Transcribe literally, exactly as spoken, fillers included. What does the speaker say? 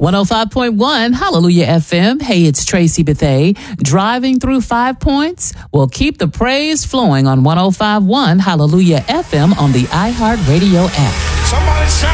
one oh five point one Hallelujah F M. Hey, it's Tracy Bethay. Driving through Five Points? Well, keep the praise flowing on one oh five point one Hallelujah F M on the iHeartRadio app. Somebody shout.